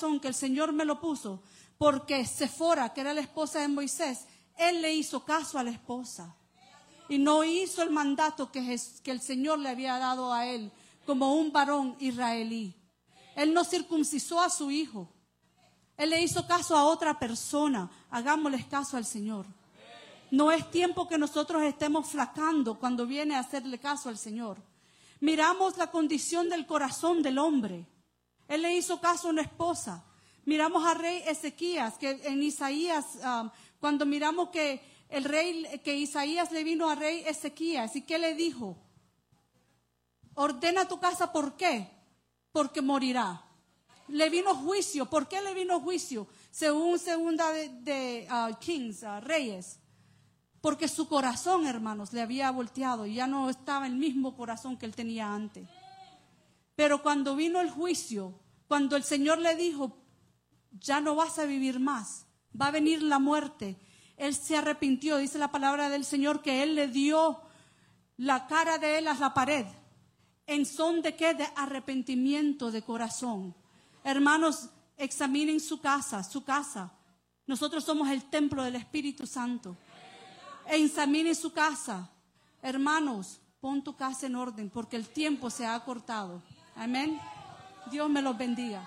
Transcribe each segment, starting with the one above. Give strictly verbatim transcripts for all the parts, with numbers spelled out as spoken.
que el Señor me lo puso, porque Sefora, que era la esposa de Moisés, él le hizo caso a la esposa y no hizo el mandato que, que el Señor le había dado a él como un varón israelí. Él no circuncisó a su hijo, él le hizo caso a otra persona. Hagámosles caso al Señor. No es tiempo que nosotros estemos flacando cuando viene a hacerle caso al Señor. Miramos la condición del corazón del hombre. Él le hizo caso a una esposa. Miramos al rey Ezequías, que en Isaías, um, cuando miramos que el rey, que Isaías le vino al rey Ezequías, ¿y qué le dijo? Ordena tu casa, ¿por qué? Porque morirá. Le vino juicio. ¿Por qué le vino juicio? Según segunda de, de uh, Kings, uh, Reyes. Porque su corazón, hermanos, le había volteado y ya no estaba el mismo corazón que él tenía antes. Pero cuando vino el juicio, cuando el Señor le dijo, ya no vas a vivir más, va a venir la muerte, él se arrepintió. Dice la palabra del Señor que él le dio la cara de él a la pared. ¿En son de qué? De arrepentimiento de corazón. Hermanos, examinen su casa, su casa. Nosotros somos el templo del Espíritu Santo. Examinen su casa. Hermanos, pon tu casa en orden porque el tiempo se ha acortado. Amén. Dios me los bendiga.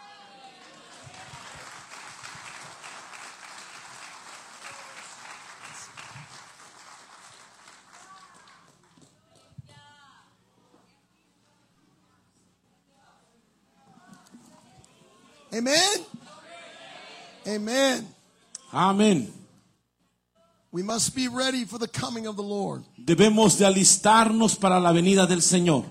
Amen. Amen. Amén. We must be ready for the coming of the Lord. Debemos de alistarnos para la venida del Señor.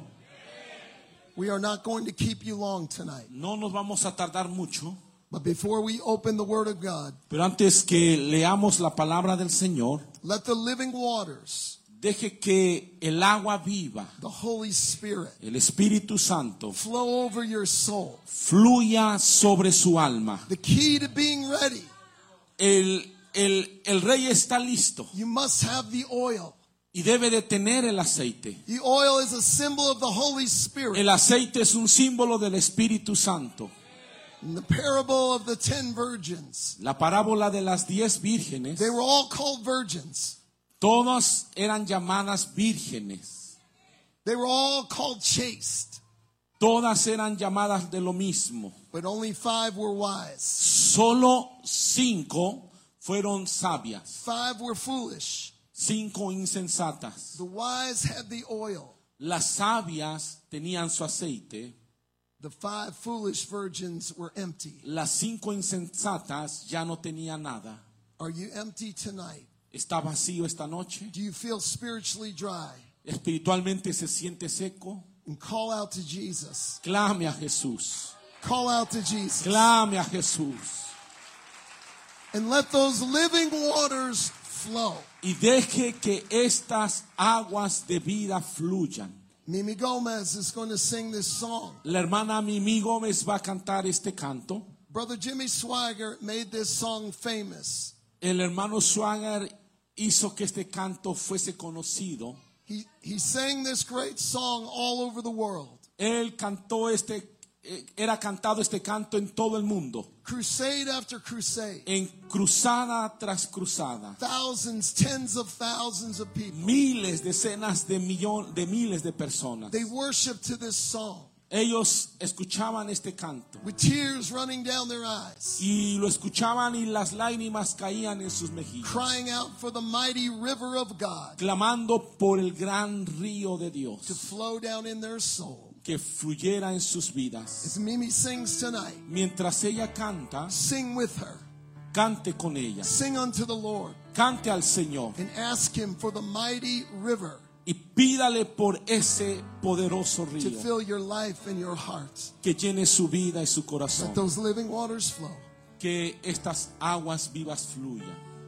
We are not going to keep you long tonight. No nos vamos a tardar mucho. But before we open the Word of God, Pero antes que leamos la palabra del Señor, let the living waters, deje que el agua viva, the Holy Spirit, el Espíritu Santo, flow over your soul. fluya sobre su alma. The key to being ready, El, el, el rey está listo you must have the oil. y debe de tener el aceite. The oil is a symbol of the Holy Spirit. El aceite es un símbolo del Espíritu Santo. In the parable of the ten virgins, La parábola de las diez vírgenes, they were all called virgins. todas eran llamadas vírgenes. They were all called chaste, Todas eran llamadas de lo mismo. but only five were wise. Solo cinco fueron sabias, Five were foolish. cinco insensatas. The wise had the oil. Las sabias tenían su aceite, The five foolish virgins were empty. las cinco insensatas ya no tenían nada. Are you empty tonight? ¿Está vacío esta noche? Do you feel spiritually dry? ¿Espiritualmente se siente seco? And call out to Jesus. Clame a Jesús. Call out to Jesus. Clame a Jesús. And let those living waters flow. Y deje que estas aguas de vida fluyan. Mimi Gomez is going to sing this song. La hermana Mimi Gómez va a cantar este canto. Brother Jimmy Swagger made this song famous. El hermano Swagger hizo que este canto fuese conocido. He, he sang this great song all over the world. Él cantó este, eh, era cantado este canto en todo el mundo. Crusade after crusade. En cruzada tras cruzada. Thousands, tens of thousands of people. Miles, decenas de millones, de miles de personas. They worship to this song Ellos escuchaban este canto. with tears running down their eyes, Y lo escuchaban y las lágrimas caían en sus mejillas. crying out for the mighty river of God Clamando por el gran río de to Dios flow down in their soul. que fluyera en sus vidas. As Mimi sings tonight, Mientras ella canta, sing with her. cante con ella. Sing unto the Lord Cante al Señor and ask Him for the mighty river y pídale por ese poderoso to río fill your life and your heart. que llene su vida y su Let corazón. those living waters flow. Que estas aguas vivas fluyan.